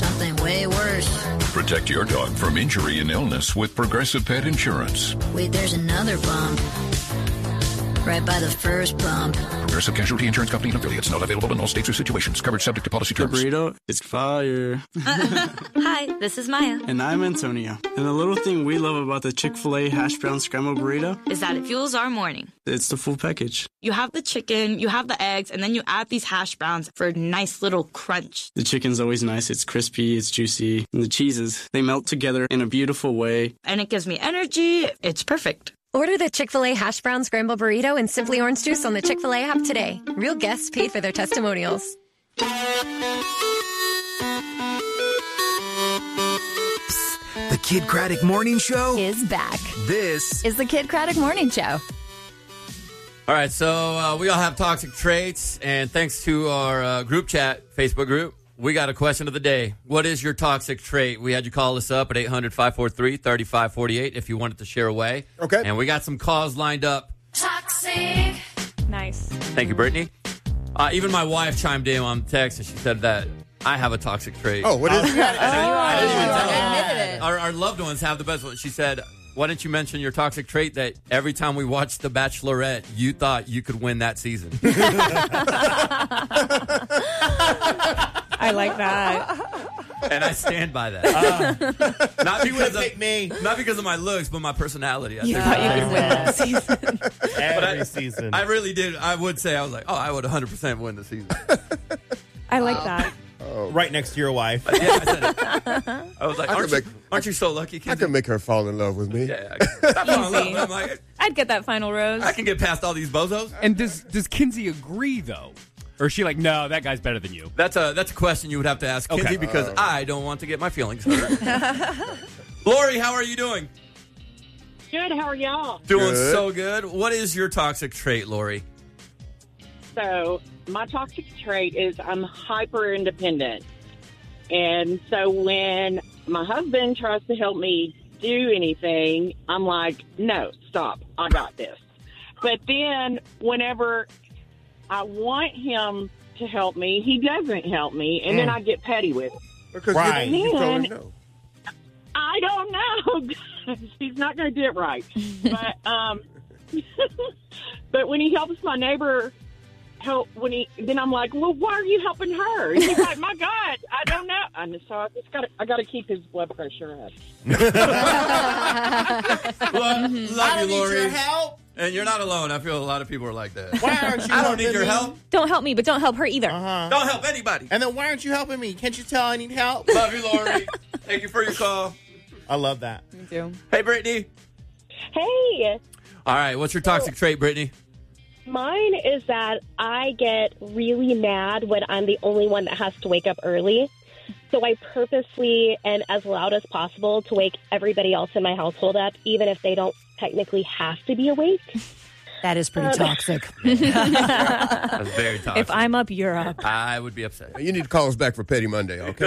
something way worse. Protect your dog from injury and illness with Progressive Pet Insurance. Wait, there's another bump. Right by the first bump. Progressive Casualty Insurance Company and affiliates. Not available in all states or situations. Covered subject to policy terms. The burrito is fire. Hi, this is Maya. And I'm Antonio. And the little thing we love about the Chick-fil-A hash brown scrambled burrito is that it fuels our morning. It's the full package. You have the chicken, you have the eggs, and then you add these hash browns for a nice little crunch. The chicken's always nice. It's crispy, it's juicy. And the cheeses, they melt together in a beautiful way. And it gives me energy. It's perfect. Order the Chick-fil-A hash brown scrambled burrito and Simply Orange Juice on the Chick-fil-A app today. Real guests paid for their testimonials. Psst, the Kid Craddock Morning Show is back. This is the Kid Craddock Morning Show. All right, so we all have toxic traits, and thanks to our group chat, Facebook group, we got a question of the day. What is your toxic trait? We had you call us up at 800-543-3548 if you wanted to share away. Okay. And we got some calls lined up. Toxic. Nice. Thank you, Brittany. Even my wife chimed in on text, and she said that I have a toxic trait. Oh, what is it? I didn't even tell her. Admitted it. Our loved ones have the best one. She said, why didn't you mention your toxic trait that every time we watched The Bachelorette, you thought you could win that season? I like that. And I stand by that. Not because of my looks, but my personality. You thought you could win that season. Every season. I really did. I would say, I was like, I would 100% win the season. I like that. Right next to your wife. Yeah, I said it. I was like, aren't you so lucky, Kenzie? I can make her fall in love with me. Yeah, I fall in love. I'm like, I'd get that final rose. I can get past all these bozos. And does Kinsey agree, though? Or is she like, no, that guy's better than you? That's a question you would have to ask Kinsey, Okay. because I don't want to get my feelings hurt. Lori, how are you doing? Good. How are y'all? Doing so good. What is your toxic trait, Lori? So my toxic trait is I'm hyper independent. And so when my husband tries to help me do anything, I'm like, no, stop. I got this. But then whenever I want him to help me, he doesn't help me. And then I get petty with him. Because right. you told him no. I don't know. He's not going to do it right. But but when he helps my neighbor then I'm like, well, why are you helping her? And he's like, my God, I don't know. And so I got to keep his blood pressure up. Love you, Lori. Need your help. And you're not alone. I feel a lot of people are like that. Why aren't you I don't helping need your me? help. Don't help me, but don't help her either. Don't help anybody. And then why aren't you helping me? Can't you tell I need help? Love you, Lori. Thank you for your call. I love that. Me too. Hey, Brittany. Hey. All right, what's your toxic trait, Brittany? Mine is that I get really mad when I'm the only one that has to wake up early. So I purposely and as loud as possible to wake everybody else in my household up, even if they don't technically have to be awake. That is pretty toxic. That's very toxic. If I'm up, you're up. I would be upset. You need to call us back for Petty Monday, okay?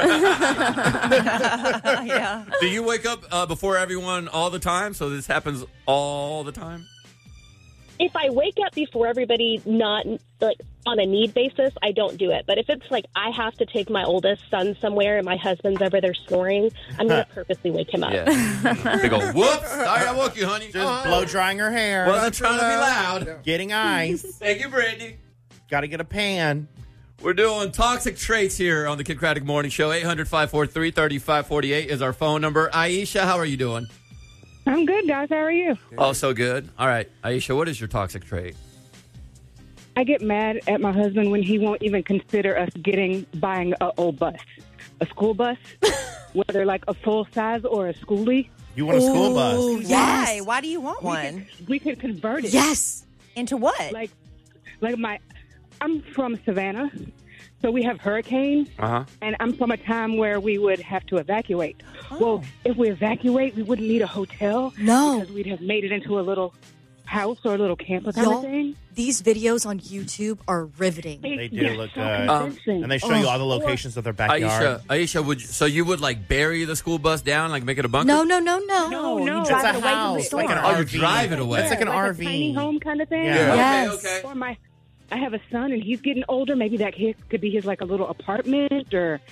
Yeah. Do you wake up before everyone all the time? So this happens all the time? If I wake up before everybody, not like on a need basis, I don't do it. But if it's like I have to take my oldest son somewhere and my husband's over there snoring, I'm going to purposely wake him up. Yeah. They go, whoops, sorry I woke you, honey. Just blow drying her hair. Wasn't trying to be loud. Getting ice. Thank you, Brittany. Got to get a pan. We're doing toxic traits here on the Kid Craddock Morning Show. 800-543-3548 is our phone number. Aisha, how are you doing? I'm good, guys. How are you? Oh, so good. All right, Aisha, what is your toxic trait? I get mad at my husband when he won't even consider us buying a old bus, a school bus, whether like a full size or a schoolie. You want a school bus? Yes. Why do you want one? We could convert it. Yes. Into what? Like I'm from Savannah, so we have hurricanes, and I'm from a time where we would have to evacuate. Oh. Well, if we evacuate, we wouldn't need a hotel. No. Because we'd have made it into a little house or a little camper kind of thing. These videos on YouTube are riveting. They do look good. And they show you all the locations of their backyard. Aisha, you would like bury the school bus down, like make it a bunker? No. No. You drive it away from the storm. like an Oh, you RV. drive it away. It's like an like RV. a tiny home kind of thing. Yeah. Yes. Okay. Or I have a son, and he's getting older. Maybe that could be his like a little apartment, or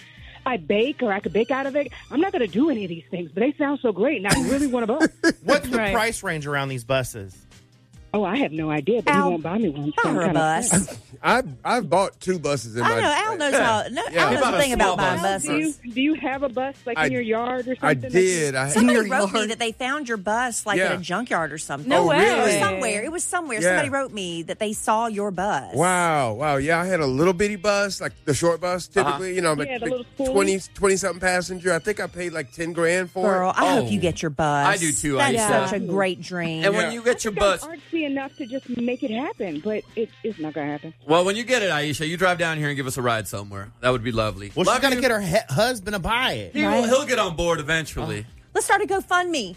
I bake or I could bake out of it. I'm not going to do any of these things, but they sound so great, and I really want a bus. What's the price range around these buses? Oh, I have no idea, but he won't buy me one. So I'm Or a kinda bus. sad. I've bought 2 buses in my. I know. Al knows how. No, Yeah. Al He knows bought the a thing about small buying bus. buses. Do you have a bus like in your yard or I something? did. Somebody Your wrote me yard? that they found your bus like Yeah. at a junkyard or something. No way. It was somewhere. It was somewhere. Yeah. Somebody wrote me that they saw your bus. Wow. Yeah, I had a little bitty bus, like the short bus, typically. You know, Yeah, the little like school. 20 something passenger. I think I paid like $10,000 for Girl, it. I hope you get your bus. I do too, That's Aisha. such a great dream. And when you get your bus, I'm artsy enough to just make it happen, but it's not going to happen. well, when you get it, Aisha, you drive down here and give us a ride somewhere. That would be lovely. Well, Love she's got to you. get her husband to buy it. He'll get on board eventually. Let's start a GoFundMe.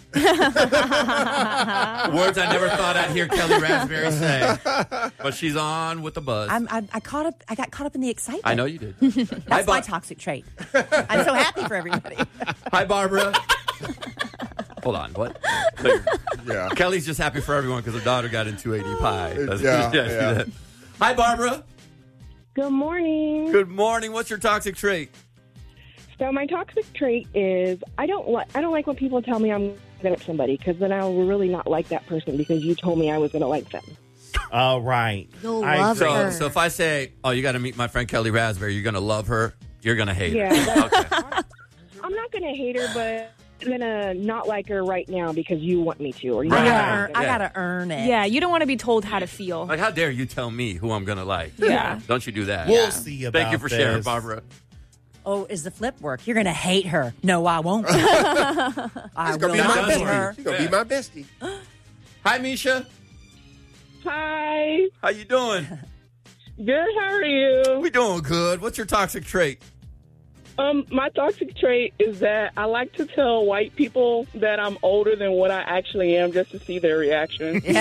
Words I never thought I'd hear Kelly Raspberry say. But she's on with the buzz. I got caught up in the excitement. I know you did. That's my toxic trait. I'm so happy for everybody. Hi, Barbara. Hold on, what? Yeah. Kelly's just happy for everyone because her daughter got into 280 pie. Yeah. she did. Hi, Barbara. Good morning. Good morning. What's your toxic trait? So my toxic trait is I don't like when people tell me I'm going to like somebody, because then I'll really not like that person because you told me I was going to like them. Oh, right. You'll love her. So if I say, oh, you got to meet my friend Kelly Raspberry, you're going to love her, you're going to hate Yeah, her. Okay. I'm not going to hate her, but I'm going to not like her right now because you want me to. Or you Right. I gotta earn it. Yeah, you don't want to be told how to feel. Like, how dare you tell me who I'm going to like? Yeah. Don't you do that. We'll see about Thank you for sharing, this. Barbara. Oh, is the flip work? You're gonna hate her. No, I won't. I She's gonna will be my not hate bestie. her. She's gonna be my bestie. Hi, Misha. Hi. How you doing? Good. How are you? We doing good. What's your toxic trait? My toxic trait is that I like to tell white people that I'm older than what I actually am just to see their reaction. Because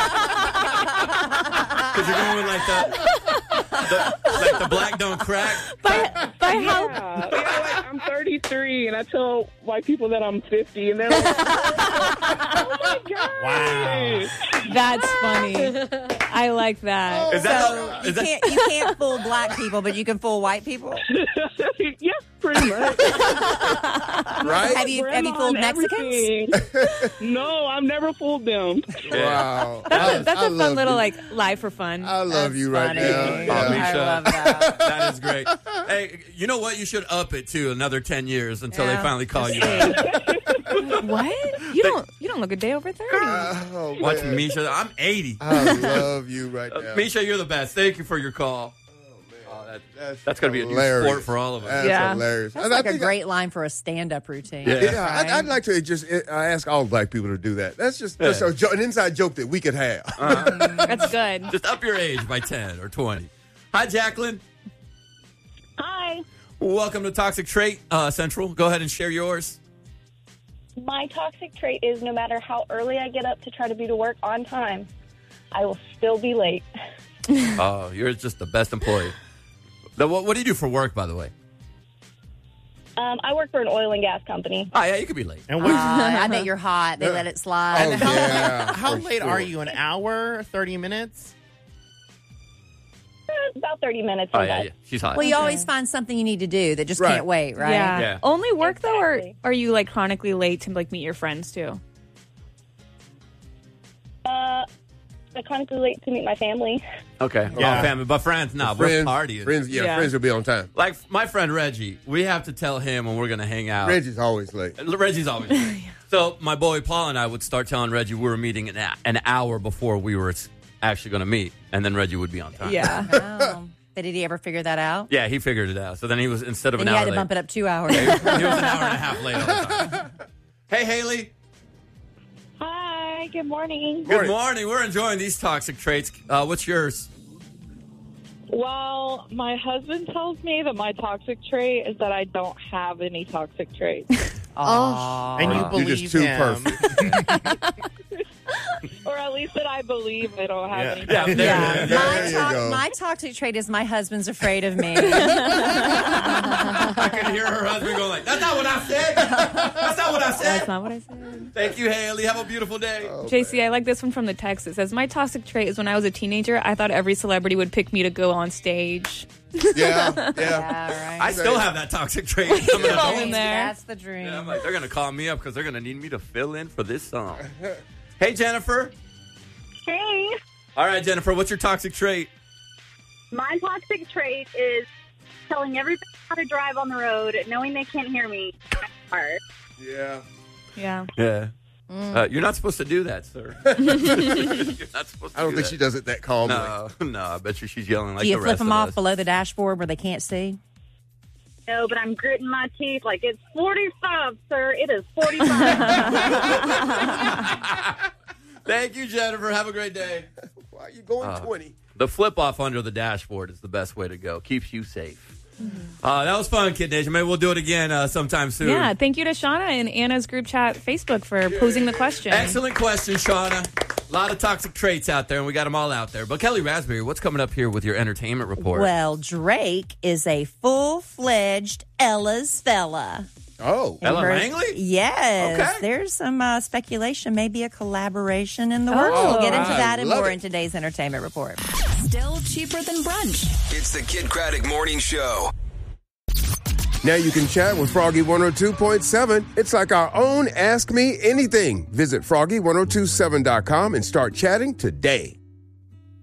you're going like the black don't crack. By how? Yeah, like I'm 33 and I tell white people that I'm 50 and they're like, oh my God. Wow. That's funny. I like that. Is that You can't fool black people, but you can fool white people. Yeah, pretty much. Right? Have you fooled Mexicans? No, I've never fooled them. Wow. That's a I fun love little you. like lie for fun. I love you right funny. now. Oh, Yeah. Misha. I love that. That is great. Hey, you know what? You should up it to another 10 years until they Yeah. finally call you back. What? You don't look a day over 30. Oh, Watch man. Misha. I'm 80. I love you right now. Misha, you're the best. Thank you for your call. That's going to be a new hilarious. sport for all of us. That's Yeah. hilarious. That's And I like a think great line for a stand-up routine. Yeah. Yeah, I'd like to just ask all black people to do that. That's just an inside joke that we could have. That's good. Just up your age by 10 or 20. Hi, Jacqueline. Hi. Welcome to Toxic Trait Central. Go ahead and share yours. My toxic trait is no matter how early I get up to try to be to work on time, I will still be late. Oh, you're just the best employee. What do you do for work, by the way? I work for an oil and gas company. Oh, yeah, you could be late. And what, I bet you're hot. They let it slide. Oh, yeah. how for late sure. are you? An hour? 30 minutes? About 30 minutes. Oh, in yeah, bed. yeah. She's hot. Well, you always find something you need to do that just Right. can't wait, right? Yeah. Yeah. Only work though, or Exactly. are you like chronically late to like meet your friends too? I'm chronically late to meet my family. Okay. Yeah. Oh, family. But friends, no. Friends, We're partying. friends, Yeah. friends will be on time. Like my friend Reggie, we have to tell him when we're going to hang out. Reggie's always late. Reggie's always late. So my boy Paul and I would start telling Reggie we were meeting an hour before we were actually going to meet, and then Reggie would be on time. Yeah. Oh. But did he ever figure that out? Yeah, he figured it out. So then he was, instead of Then an you hour had to late, bump it up 2 hours. he was an hour and a half late all the time. Hey, Haley. Hi, good morning. Good morning. We're enjoying these toxic traits. What's yours? Well, my husband tells me that my toxic trait is that I don't have any toxic traits. Oh. And you You're believe just too him. perfect. Or at least that I believe I don't have any. My toxic trait is my husband's afraid of me. I could hear her husband going like, "That's not what I said. That's not what I said." That's not what I said. Thank you, Haley. Have a beautiful day. JC, I like this one from the text. It says, my toxic trait is when I was a teenager, I thought every celebrity would pick me to go on stage. Yeah. Right. I still have that toxic trait. I'm You're all in there. That's the dream. I'm like, they're going to call me up because they're going to need me to fill in for this song. Hey, Jennifer. Hey. All right, Jennifer, what's your toxic trait? My toxic trait is telling everybody how to drive on the road, knowing they can't hear me. Yeah. Yeah. Yeah. You're not supposed to do that, sir. You're not supposed to I don't think she does it that calmly. No, I bet you she's yelling like Do you the flip rest them of off us. below the dashboard where they can't see? No, but I'm gritting my teeth like it's 45, sir. It is 45. Thank you, Jennifer. Have a great day. Why are you going 20? The flip off under the dashboard is the best way to go. Keeps you safe. That was fun, Kid Nation. Maybe we'll do it again sometime soon. Yeah, thank you to Shauna and Anna's group chat Facebook for posing the question. Excellent question, Shauna. A lot of toxic traits out there, and we got them all out there. But Kelly Raspberry, what's coming up here with your entertainment report? Well, Drake is a full-fledged Ella's fella. Oh. Ella Langley? Yes. Okay. There's some speculation, maybe a collaboration in the works. We'll get into that and more in today's entertainment report. Still cheaper than brunch. It's the Kid Craddock Morning Show. Now you can chat with Froggy 102.7. It's like our own Ask Me Anything. Visit Froggy1027.com and start chatting today.